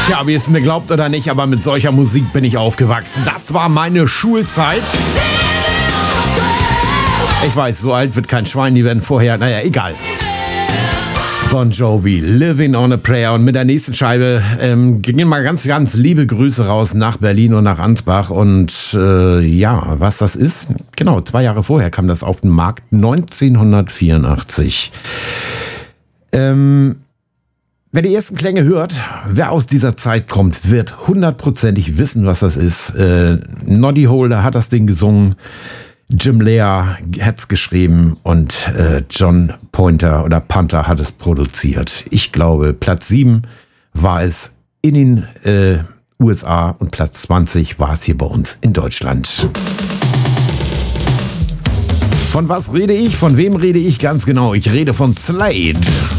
Tja, wie es mir glaubt oder nicht, aber mit solcher Musik bin ich aufgewachsen. Das war meine Schulzeit. Ich weiß, so alt wird kein Schwein, die werden vorher, naja, egal. Bon Jovi, Living on a Prayer. Und mit der nächsten Scheibe gingen mal ganz, ganz liebe Grüße raus nach Berlin und nach Ansbach. Und ja, was das ist, genau, 2 Jahre vorher kam das auf den Markt, 1984. Wer die ersten Klänge hört, wer aus dieser Zeit kommt, wird hundertprozentig wissen, was das ist. Noddy Holder hat das Ding gesungen, Jim Lea hat's geschrieben und John Pointer oder Panther hat es produziert. Ich glaube, Platz 7 war es in den USA und Platz 20 war es hier bei uns in Deutschland. Von was rede ich? Von wem rede ich ganz genau? Ich rede von Slade.